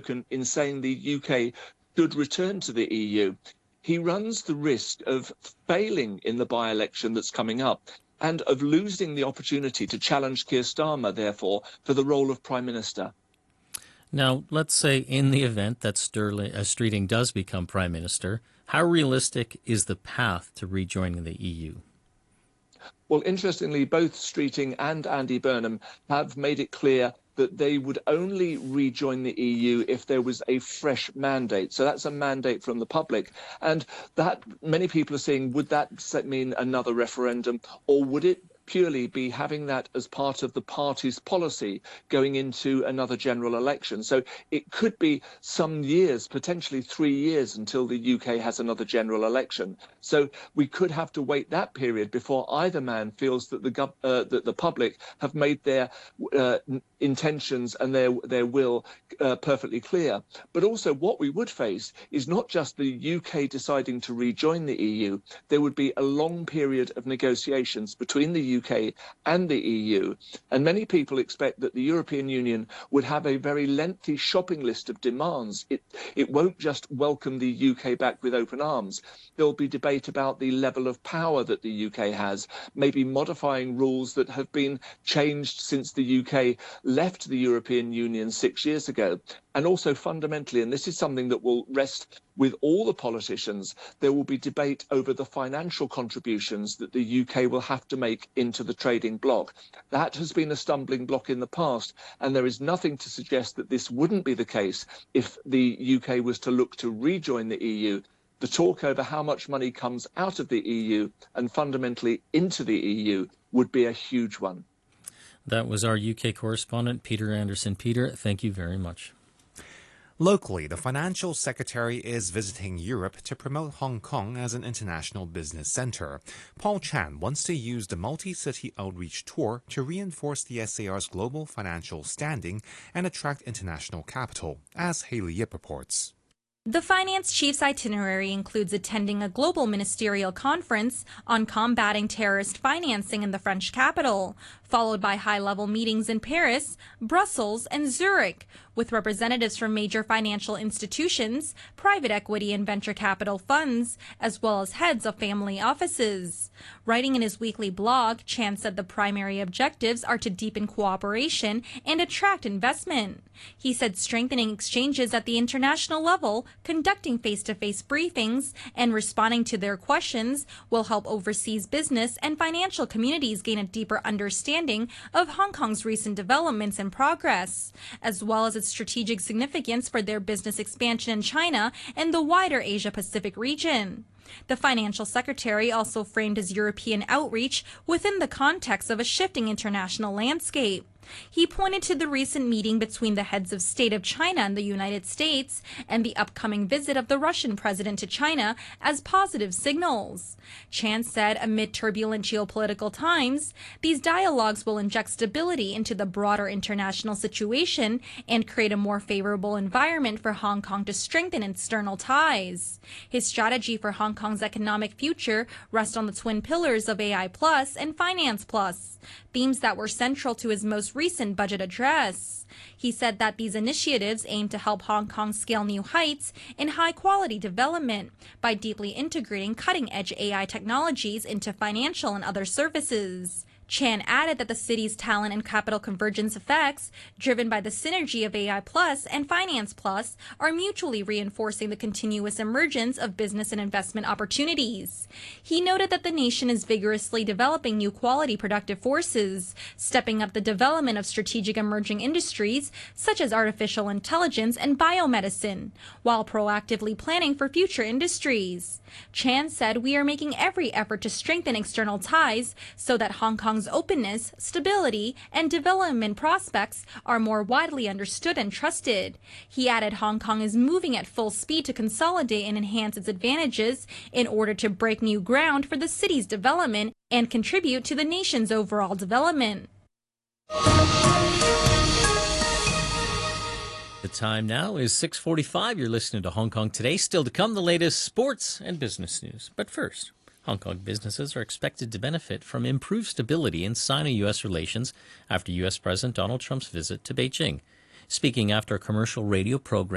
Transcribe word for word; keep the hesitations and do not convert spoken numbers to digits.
outspoken in saying the U K should return to the E U, he runs the risk of failing in the by-election that's coming up and of losing the opportunity to challenge Keir Starmer, therefore, for the role of Prime Minister. Now, let's say in the event that Sterling, uh, Streeting does become Prime Minister, how realistic is the path to rejoining the E U? Well, interestingly, both Streeting and Andy Burnham have made it clear that they would only rejoin the E U if there was a fresh mandate. So that's a mandate from the public. And that many people are saying, would that mean another referendum, or would it purely be having that as part of the party's policy going into another general election? So it could be some years, potentially three years, until the U K has another general election. So we could have to wait that period before either man feels that the gov- uh, that the public have made their uh, intentions and their their will uh, perfectly clear. But also what we would face is not just the U K deciding to rejoin the E U. There would be a long period of negotiations between the U K and the E U. And many people expect that the European Union would have a very lengthy shopping list of demands. It, it won't just welcome the U K back with open arms. There'll be debate about the level of power that the U K has, maybe modifying rules that have been changed since the U K left the European Union six years ago. And also fundamentally, and this is something that will rest with all the politicians, there will be debate over the financial contributions that the U K will have to make into the trading bloc. That has been a stumbling block in the past, and there is nothing to suggest that this wouldn't be the case if the U K was to look to rejoin the E U. The talk over how much money comes out of the E U and fundamentally into the E U would be a huge one. That was our U K correspondent, Peter Anderson. Peter, thank you very much. Locally, the financial secretary is visiting Europe to promote Hong Kong as an international business center. Paul Chan wants to use the multi-city outreach tour to reinforce the S A R's global financial standing and attract international capital, as Haley Yip reports. The finance chief's itinerary includes attending a global ministerial conference on combating terrorist financing in the French capital, followed by high-level meetings in Paris, Brussels, and Zurich, with representatives from major financial institutions, private equity and venture capital funds, as well as heads of family offices. Writing in his weekly blog, Chan said the primary objectives are to deepen cooperation and attract investment. He said strengthening exchanges at the international level, conducting face-to-face briefings, and responding to their questions will help overseas business and financial communities gain a deeper understanding of Hong Kong's recent developments and progress, as well as its strategic significance for their business expansion in China and the wider Asia-Pacific region. The financial secretary also framed his European outreach within the context of a shifting international landscape. He pointed to the recent meeting between the heads of state of China and the United States and the upcoming visit of the Russian president to China as positive signals. Chan said, amid turbulent geopolitical times, these dialogues will inject stability into the broader international situation and create a more favorable environment for Hong Kong to strengthen external ties. His strategy for Hong Kong's economic future rests on the twin pillars of A I Plus and Finance Plus, themes that were central to his most recent budget address. He said that these initiatives aim to help Hong Kong scale new heights in high-quality development by deeply integrating cutting-edge A I technologies into financial and other services. Chan added that the city's talent and capital convergence effects, driven by the synergy of A I Plus and Finance Plus, are mutually reinforcing the continuous emergence of business and investment opportunities. He noted that the nation is vigorously developing new quality productive forces, stepping up the development of strategic emerging industries such as artificial intelligence and biomedicine, while proactively planning for future industries. Chan said, "We are making every effort to strengthen external ties so that Hong Kong's openness, stability, and development prospects are more widely understood and trusted." He added Hong Kong is moving at full speed to consolidate and enhance its advantages in order to break new ground for the city's development and contribute to the nation's overall development. The time now is six forty-five. You're listening to Hong Kong Today. Still to come, the latest sports and business news. But first, Hong Kong businesses are expected to benefit from improved stability in Sino-U S relations after U S President Donald Trump's visit to Beijing. Speaking after a commercial radio program